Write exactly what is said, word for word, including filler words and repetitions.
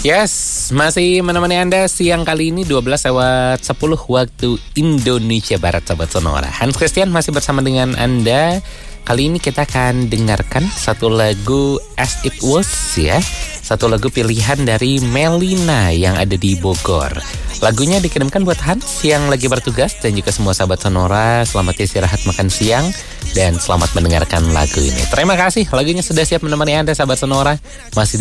Yes, masih menemani Anda siang kali ini dua belas lewat sepuluh waktu Indonesia Barat, Sobat Sonora. Hans Christian masih bersama dengan Anda. Kali ini kita akan dengarkan satu lagu As It Was ya. Satu lagu pilihan dari Melina yang ada di Bogor. Lagunya dikirimkan buat Hans yang lagi bertugas dan juga semua sahabat Sonora. Selamat istirahat makan siang dan selamat mendengarkan lagu ini. Terima kasih, lagunya sudah siap menemani Anda sahabat Sonora. Masih di